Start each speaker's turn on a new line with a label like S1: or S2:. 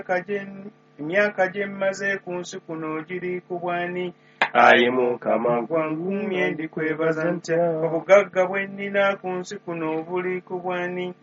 S1: emyaka gye mmaze ku nsi kuno giri ku bwani
S2: Ayi Mukama
S1: gwankumye ndikwebaza ntya obugagga bwe nnina ku nsi kuno buli ku bwani